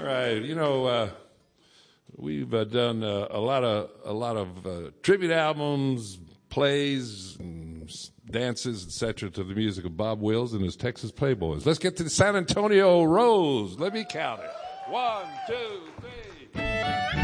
right. We've done a lot of tribute albums, plays, and dances, etc., to the music of Bob Wills and his Texas Playboys. Let's get to the San Antonio Rose. Let me count it. 1, 2, 3.